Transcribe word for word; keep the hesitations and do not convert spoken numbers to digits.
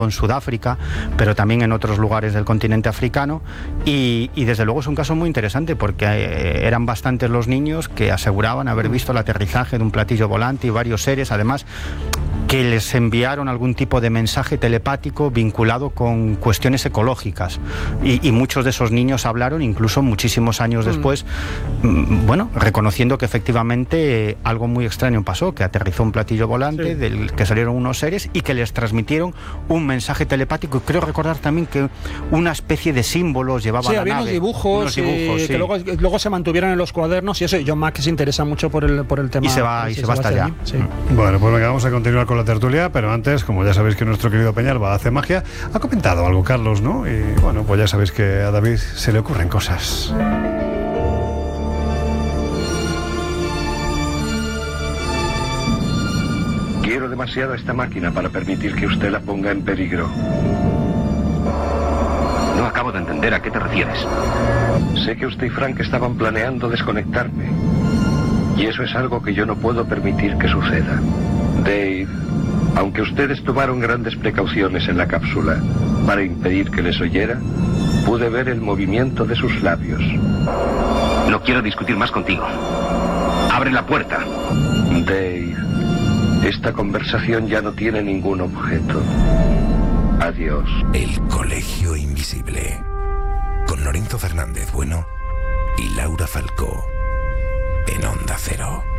en Sudáfrica, pero también en otros lugares del continente africano, y, y desde luego es un caso muy interesante porque eh, eran bastantes los niños que aseguraban haber visto el aterrizaje de un platillo volante y varios seres, además que les enviaron algún tipo de mensaje telepático vinculado con cuestiones ecológicas, y, y muchos de esos niños hablaron incluso muchísimos años después, mm. bueno, reconociendo que efectivamente eh, algo muy extraño pasó, que aterrizó un platillo volante, sí. del que salieron unos seres y que les transmitieron un mensaje telepático, y creo recordar también que una especie de símbolos llevaba sí, la había nave. unos dibujos, unos dibujos y sí. que luego, luego se mantuvieron en los cuadernos, y eso, y John Mack se interesa mucho por el, por el tema. Y se va, y se va hasta allá. Sí. Bueno, pues venga, vamos a continuar con la tertulia, pero antes, como ya sabéis que nuestro querido Peñalba hace magia, ha comentado algo Carlos, ¿no? Y bueno, pues ya sabéis que a David se le ocurren cosas. Quiero demasiado a esta máquina para permitir que usted la ponga en peligro. No acabo de entender a qué te refieres. Sé que usted y Frank estaban planeando desconectarme, y eso es algo que yo no puedo permitir que suceda. Dave, aunque ustedes tomaron grandes precauciones en la cápsula para impedir que les oyera, pude ver el movimiento de sus labios. No quiero discutir más contigo. Abre la puerta. Dave, esta conversación ya no tiene ningún objeto. Adiós. El Colegio Invisible, con Lorenzo Fernández Bueno y Laura Falcó, en Onda Cero.